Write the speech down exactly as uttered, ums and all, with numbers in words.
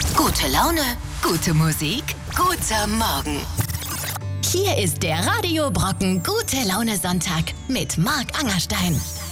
Gute Laune, gute Musik, guter Morgen. Hier ist der Radio Brocken Gute Laune Sonntag mit Marc Angerstein.